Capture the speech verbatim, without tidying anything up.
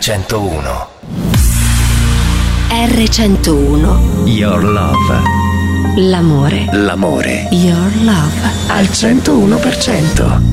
centouno. erre centouno. Your Love. L'amore. L'amore. Your Love. Al centouno per cento.